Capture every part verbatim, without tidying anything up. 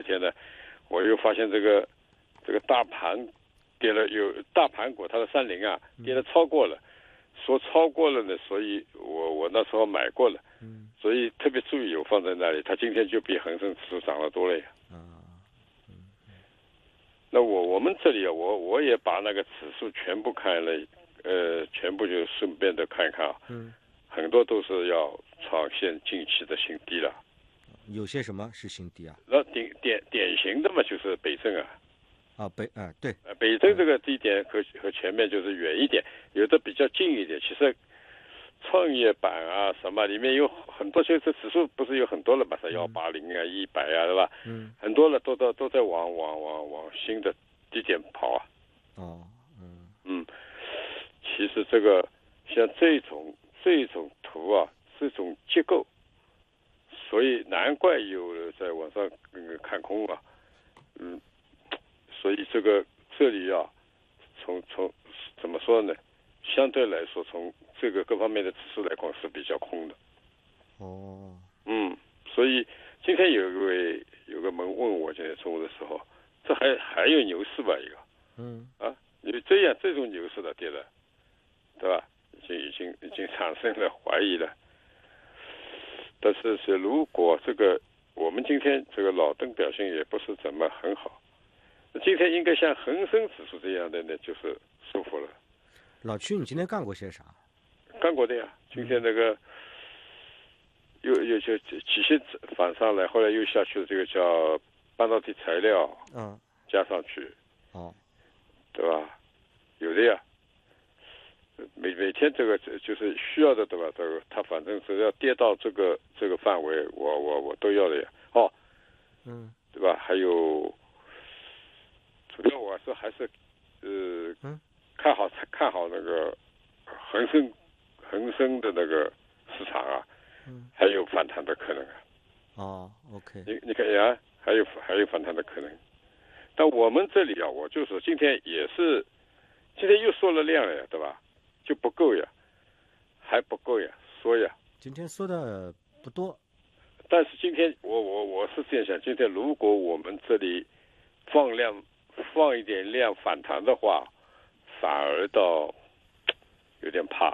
天呢，我又发现这个这个大盘跌了，有大盘股它的三零啊跌了超过了，说超过了呢，所以我我那时候买过了， 嗯， 所以特别注意有放在那里，它今天就比恒生指数涨得多了呀。 啊， 那我我们这里啊，我我也把那个指数全部看了，呃，全部就顺便的看一看啊， 嗯， 很多都是要创现近期的新低了。 有些什么是新低啊？ 那典典典型的嘛，就是北证啊， 啊，北啊，对， 呃，北证这个低点和和前面就是远一点，有的比较近一点。其实创业板啊什么里面有很多，就是指数不是有很多了嘛，是幺八零啊、一百啊，对吧？ 嗯， 很多了都都都在往往往往新的低点跑啊。 哦，嗯， 嗯，其实这个像这种这种图啊，这种结构，所以难怪有人在网上嗯看空啊，嗯，所以这个这里啊，从从怎么说呢？相对来说，从这个各方面的指数来讲是比较空的。 哦， 嗯，所以今天有一位有个门问我，今天中午的时候，这还还有牛市吧？一个， 嗯， 啊，有这样这种牛市的跌的，对吧？已经已经已经产生了怀疑了。但是是如果这个我们今天这个老邓表现也不是怎么很好，今天应该像恒生指数这样的呢，就是舒服了。 老曲，你今天干过些啥？ 干过的呀，今天那个又又就起先反上来，后来又下去了，这个叫半导体材料， 嗯， 加上去， 哦， 对吧？有的呀。每每天这个就是需要的，对吧？这个它反正只要跌到这个这个范围，我我我都要的呀。哦， 嗯， 对吧？还有，主要我是还是呃， 嗯， 看好看好那个恒生恒生的那个市场啊， 嗯， 还有反弹的可能啊。 哦 ，OK， 你你看呀，还有还有反弹的可能。但我们这里啊，我就是今天也是，今天又缩了量了呀，对吧？就不够呀，还不够呀，缩呀。 今天说的不多， 但是今天我我我是这样想，今天如果我们这里放量放一点量反弹的话，反而倒有点怕。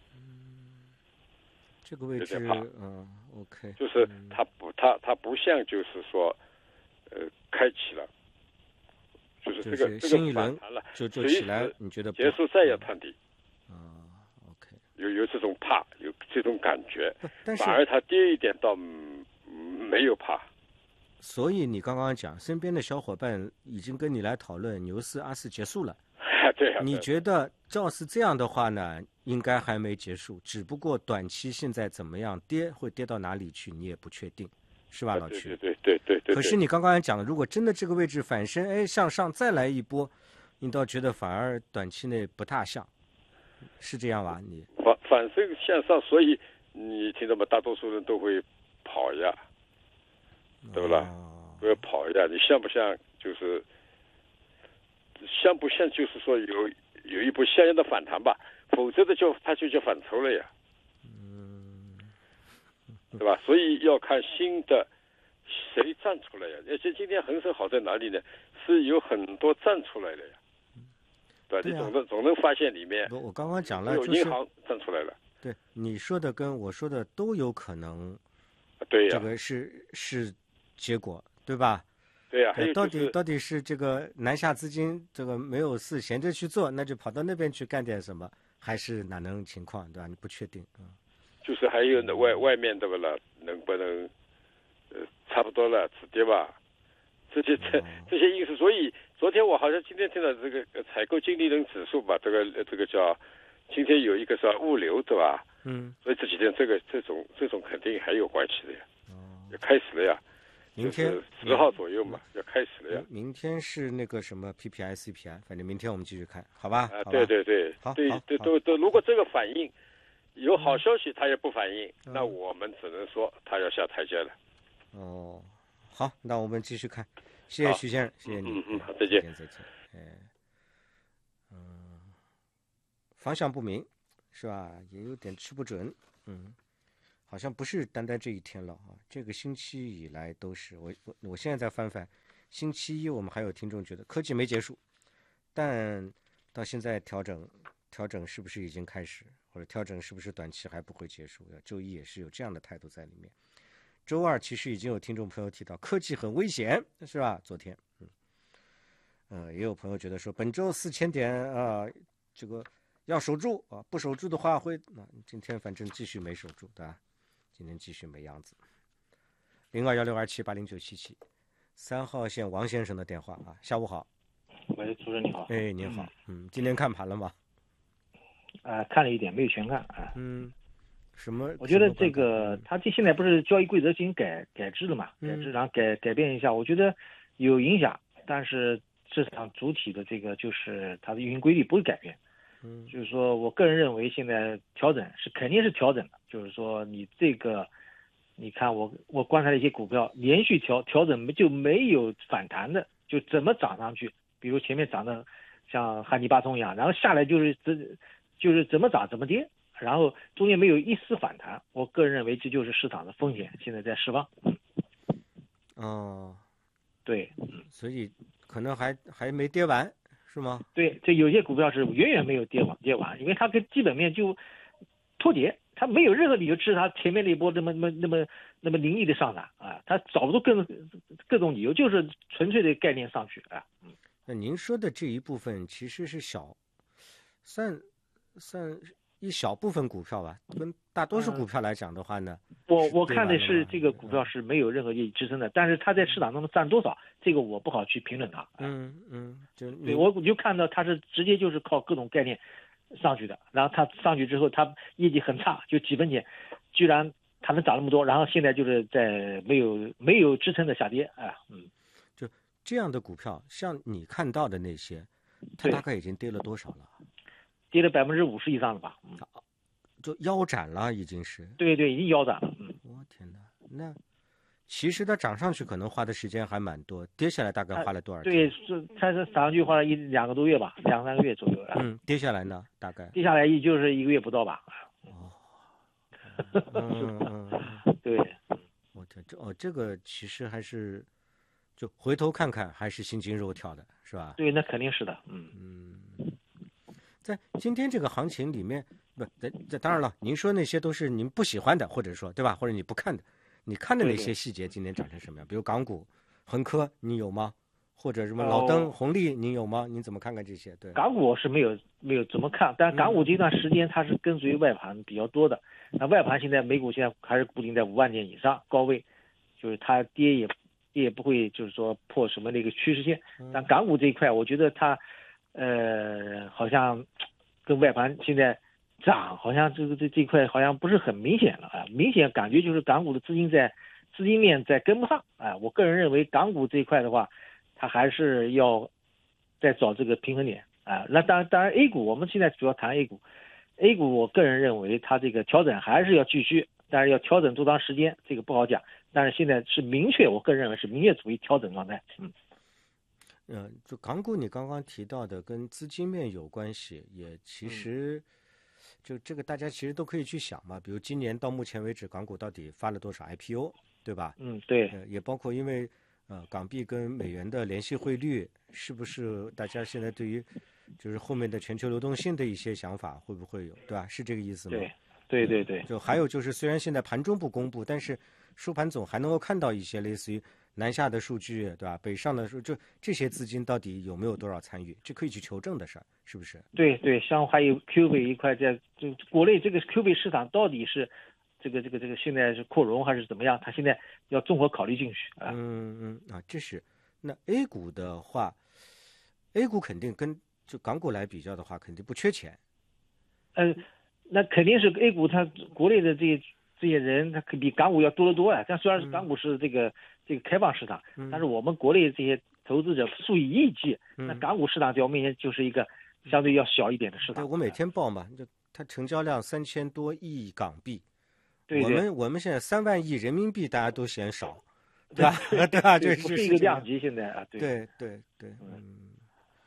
这个位置， 有点怕嗯 ，OK， 就是它不它它不像就是说，呃，开启了，就是这个这个就是新一轮反弹了， 就就随起来时， 你觉得不结束再要探底。 啊？OK， 有有这种怕，有这种感觉， 不，但是反而它跌一点倒、嗯、没有怕。 所以你刚刚讲，身边的小伙伴已经跟你来讨论牛市、阿四结束了。 对呀、啊， 你觉得照是这样的话呢，应该还没结束，只不过短期现在怎么样跌，会跌到哪里去，你也不确定，是吧，老对曲？ 对对对对对。 可是你刚刚讲，如果真的这个位置反身，哎，向上再来一波，你倒觉得反而短期内不大像，是这样吧？你反反身向上，所以你听到吗？大多数人都会跑呀，对不啦？ 哦、 都要跑呀。你像不像？就是像不像？就是说有有一波像样的反弹吧？否则的就它就叫反抽了呀， 嗯， 对吧？所以要看新的谁站出来呀。而且今天恒生好在哪里呢？是有很多站出来的呀。对， 对啊、 你总能总能发现里面我我刚刚讲了， 有就是银行站出来了。 对你说的跟我说的都有可能， 对呀、 这个是是结果，对吧？ 对呀、还有到就是底到底是这个南下资金这个没有事闲着去做，那就跑到那边去干点什么，还是哪能情况，对吧？你不确定，嗯， 就是还有那外外面的不了，能不能呃差不多了止跌吧？这些这这些因素，所以昨天我好像今天听到这个呃采购经理人指数吧，这个呃这个叫今天有一个叫物流，对吧？ 嗯， 所以这几天这个这种这种肯定还有关系的呀，要开始了呀。 明天十号左右嘛，要开始了呀。 明天是那个什么 P P I C P I， 反正明天我们继续看，好吧？ 啊，对对对， 好， 对对都都，如果这个反应有好消息，他也不反应， 嗯、 那我们只能说他要下台阶了。 哦，好，那我们继续看，谢谢徐先生，谢谢你， 嗯嗯，好，再见， 再见，哎，嗯，方向不明，是吧？也有点吃不准，嗯。 好像不是单单这一天了啊，这个星期以来都是。我我我现在在翻翻，星期一我们还有听众觉得科技没结束，但到现在调整调整是不是已经开始，或者调整是不是短期还不会结束？周一也是有这样的态度在里面。周二其实已经有听众朋友提到科技很危险，是吧？昨天，嗯，呃，也有朋友觉得说本周四千点啊、呃，这个要守住啊，不守住的话会啊，今天反正继续没守住，对吧？今天继续没样子。零二幺六二七八零九七七，三号线王先生的电话啊，下午好。 喂，主持人你好。 哎，您好，嗯，今天看盘了吗？ 啊、呃，看了一点，没有全看啊。 嗯，什么？ 我觉得这个他这现在不是交易规则进行改改制了嘛？改制然后改改变一下，我觉得有影响，但是市场主体的这个就是它的运行规律不会改变。 嗯， 就是说我个人认为现在调整是肯定是调整的，就是说你这个，你看我我观察了一些股票连续调调整就没有反弹的，就怎么涨上去，比如前面涨的像汉尼巴松一样，然后下来就是这就是怎么涨怎么跌，然后中间没有一丝反弹，我个人认为这就是市场的风险现在在释放。 哦， 对， 所以可能还还没跌完。是吗？ 对，这有些股票是远远没有跌完跌完，因为它跟基本面就脱节，它没有任何理由支持它前面那一波那么那么那么那么凌厉的上涨啊，它找不出各种各种理由，就是纯粹的概念上去啊。嗯， 那您说的这一部分其实是小，算算一小部分股票吧，跟大多数股票来讲的话呢， 嗯、我我看的是这个股票是没有任何业绩支撑的，但是它在市场中占多少，这个我不好去评论它。 嗯嗯，就对我就看到它是直接就是靠各种概念上去的，然后它上去之后，它业绩很差，就几分钱，居然它能涨那么多，然后现在就是在没有没有支撑的下跌啊。嗯， 就这样的股票，像你看到的那些，它大概已经跌了多少了？ 跌了百分之五十以上了吧？嗯， 就腰斩了，已经是。 对对，已经腰斩了。嗯， 我天哪，那其实它涨上去可能花的时间还蛮多，跌下来大概花了多少天？ 对，是它是涨上去花了一两个多月吧，两三个月左右。 嗯，跌下来呢，大概跌下来也就是一个月不到吧。 哦，嗯嗯嗯， 对， 我天，这哦，这个其实还是就回头看看，还是心惊肉跳的，是吧？ 对，那肯定是的。嗯嗯，在今天这个行情里面，不，这这当然了，您说那些都是您不喜欢的，或者说对吧？或者你不看的，你看的那些细节，今天涨成什么样？比如港股、恒科，你有吗？或者什么老登、红利，您有吗？您怎么看看这些？对， 港股是没有没有怎么看，但港股这段时间它是跟随外盘比较多的。那外盘现在美股现在还是固定在五万点以上高位，就是它跌也跌也不会就是说破什么那个趋势线。但港股这一块，我觉得它呃好像跟外盘现在涨，好像这个这这一块好像不是很明显了啊，明显感觉就是港股的资金在资金面在跟不上啊。我个人认为港股这一块的话，它还是要再找这个平衡点啊。那当然，当然 A 股我们现在主要谈 A 股，A 股我个人认为它这个调整还是要继续，但是要调整多长时间这个不好讲。但是现在是明确，我个人认为是明确处于调整状态。嗯， 嗯、呃，就港股你刚刚提到的跟资金面有关系，也其实、嗯、就这个大家其实都可以去想嘛。比如今年到目前为止，港股到底发了多少 I P O， 对吧？ 嗯，对。 呃，也包括因为。呃，港币跟美元的联系汇率，是不是大家现在对于就是后面的全球流动性的一些想法会不会有，对吧？是这个意思吗？ 对，对对对。 就还有就是，虽然现在盘中不公布，但是收盘总还能够看到一些类似于南下的数据，对吧？北上的数，就这些资金到底有没有多少参与，这可以去求证的事儿，是不是？ 对对，像还有 Q 币一块在，就国内这个 Q 币市场到底是。这个这个这个现在是扩容还是怎么样？它现在要综合考虑进去啊。 嗯嗯啊，这是那 A 股的话 ，A 股肯定跟就港股来比较的话，肯定不缺钱。 嗯、呃，那肯定是 A 股，它国内的这些这些人，他比港股要多得多啊。但虽然是港股是这个、嗯、这个开放市场， 嗯、 但是我们国内这些投资者数以亿计，嗯、那港股市场在我面前就是一个相对要小一点的市场。 对，我每天报嘛，就它成交量三千多亿港币。 对对， 我们我们现在三万亿人民币，大家都嫌少，对吧？对吧？这是一个量级，现在啊，对对对对，嗯。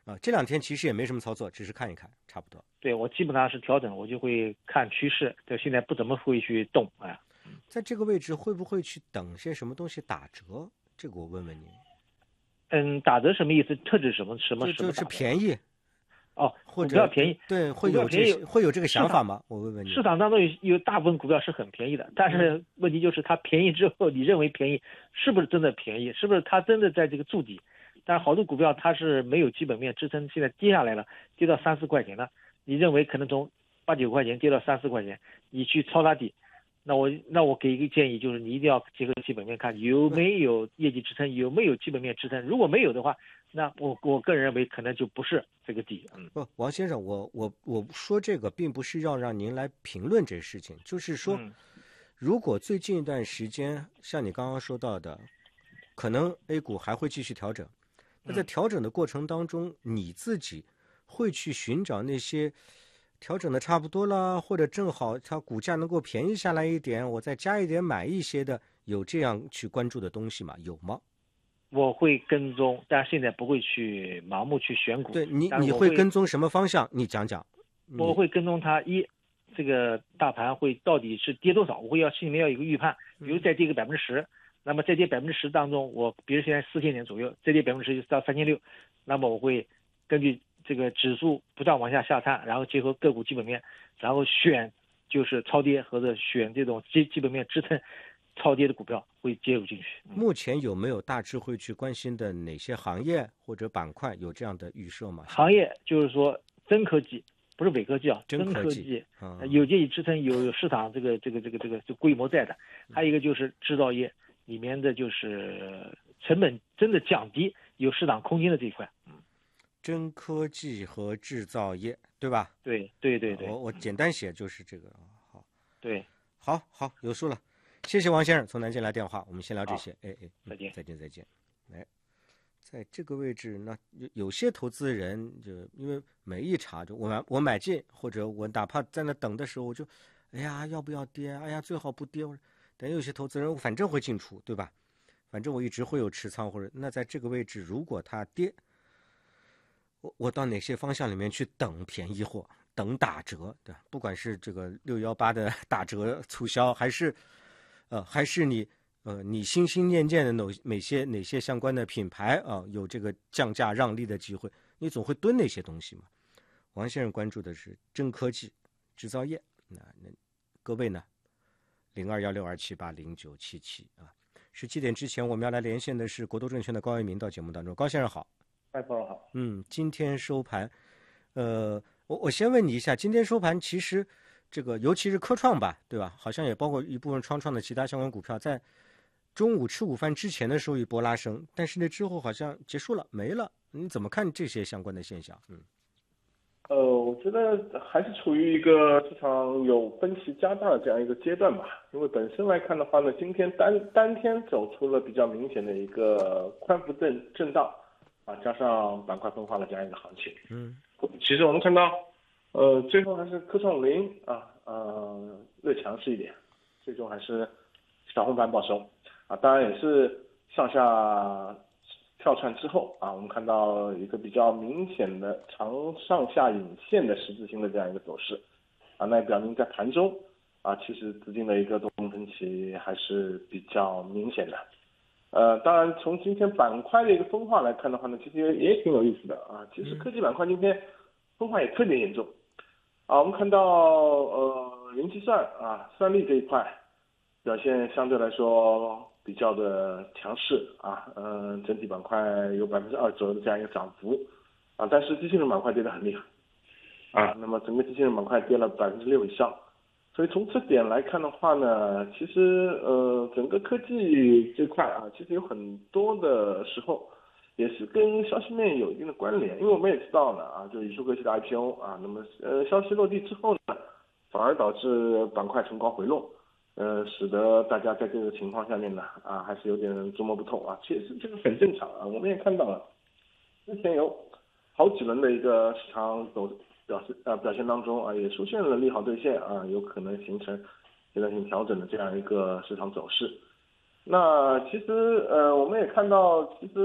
啊，这两天其实也没什么操作，只是看一看，差不多。 对，我基本上是调整，我就会看趋势，对，现在不怎么会去动，哎。 在这个位置会不会去等些什么东西打折？这个我问问你。 嗯，打折什么意思？特指什么什么就什么？ 就是便宜。 哦， 或者股票便宜， 对，会有这些会有这个想法吗？我问问你。 市场当中有有大部分股票是很便宜的，但是问题就是它便宜之后，你认为便宜，是不是真的便宜？是不是它真的在这个筑底？但是好多股票它是没有基本面支撑，现在跌下来了，跌到三四块钱了，你认为可能从八九块钱跌到三四块钱，你去抄它底，那我那我给一个建议，就是你一定要结合基本面看有没有业绩支撑，有没有基本面支撑。如果没有的话，那我我个人认为可能就不是这个底。嗯， 不，王先生，我我我说这个并不是要让您来评论这事情，就是说， 嗯、 如果最近一段时间像你刚刚说到的，可能 A 股还会继续调整，那在调整的过程当中，你自己会去寻找那些调整的差不多了，或者正好它股价能够便宜下来一点，我再加一点买一些的，有这样去关注的东西吗？有吗？ 我会跟踪，但是现在不会去盲目去选股。 对你，你会会跟踪什么方向？你讲讲。 我会跟踪它，一，这个大盘会到底是跌多少？我会要心里面要有一个预判，比如再跌个百分之十，那么再跌百分之十当中，我比如现在四千点左右，再跌百分之十就到三千六，那么我会根据这个指数不断往下下探，然后结合个股基本面，然后选就是超跌或者选这种基基本面支撑超跌的股票会介入进去。 目前有没有大致会去关心的哪些行业或者板块有这样的预设吗？ 行业就是说真科技，不是伪科技啊， 真科技， 嗯、有业绩支撑，有有市场这个这个这个这个就规模在的。还有一个就是制造业里面的就是成本真的降低，有市场空间的这一块。嗯， 真科技和制造业，对吧？ 对对对对。 我我简单写就是这个。好， 对， 好好有数了。谢谢王先生从南京来电话，我们先聊这些。哎哎， 再见再见再见。哎，在这个位置，那有有些投资人就因为没一查，就我买我买进，或者我哪怕在那等的时候，我就，哎呀要不要跌？哎呀最好不跌。但有些投资人反正会进出，对吧？反正我一直会有持仓，或者那在这个位置，如果它跌，我我到哪些方向里面去等便宜货，等打折，对吧？不管是这个六幺八的打折促销，还是。呃，还是你，呃，你心心念念的哪哪些哪些相关的品牌啊、呃，有这个降价让利的机会，你总会蹲那些东西嘛。王先生关注的是真科技、制造业，那那各位呢？零二幺六二七八零九七七啊。十七点之前，我们要来连线的是国都证券的高为民到节目当中，高先生好。 哎，朋友好。 嗯，今天收盘，呃，我我先问你一下，今天收盘其实。这个尤其是科创吧，对吧？好像也包括一部分创创的其他相关股票，在中午吃午饭之前的时候一波拉升，但是那之后好像结束了，没了。你怎么看这些相关的现象？嗯， 呃，我觉得还是处于一个市场有分歧加大的这样一个阶段吧。因为本身来看的话呢，今天单单天走出了比较明显的一个宽幅震震荡啊，加上板块分化的这样一个行情。 嗯， 其实我们看到。呃，最后还是科创五零啊，呃，略强势一点，最终还是小红盘报收啊。当然也是上下跳窜之后啊，我们看到一个比较明显的长上下影线的十字星的这样一个走势啊，那也表明在盘中啊，其实资金的一个动能分歧还是比较明显的。呃，当然从今天板块的一个分化来看的话呢，其实也挺有意思的啊。其实科技板块今天分化也特别严重。啊，我们看到呃，云计算啊，算力这一块表现相对来说比较的强势啊，嗯、呃，整体板块有百分之二左右的这样一个涨幅啊，但是机器人板块跌得很厉害啊，那么整个机器人板块跌了百分之六以上，所以从这点来看的话呢，其实呃，整个科技这块啊，其实有很多的时候。也是跟消息面有一定的关联，因为我们也知道呢啊，就宇树科技的 I P O 啊，那么呃消息落地之后呢，反而导致板块冲高回落，呃，使得大家在这个情况下面呢啊，还是有点捉摸不透啊。其实这个很正常啊，我们也看到了，之前有好几轮的一个市场走表示呃表现当中啊，也出现了利好兑现啊，有可能形成阶段性调整的这样一个市场走势。那其实呃我们也看到，其实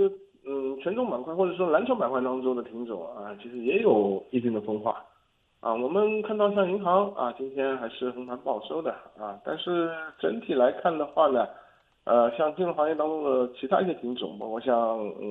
嗯，权重板块或者说蓝筹板块当中的品种啊，其实也有一定的分化啊。我们看到像银行啊，今天还是横盘报收的啊，但是整体来看的话呢，呃，像金融行业当中的其他一些品种，包括像嗯。